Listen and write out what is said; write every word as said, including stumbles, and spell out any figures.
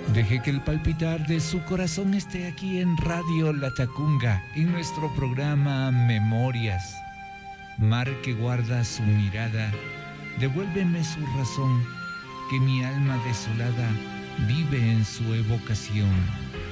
Deje que el palpitar de su corazón esté aquí en Radio Latacunga, en nuestro programa Memorias. Mar que guarda su mirada, devuélveme su razón, que mi alma desolada vive en su evocación.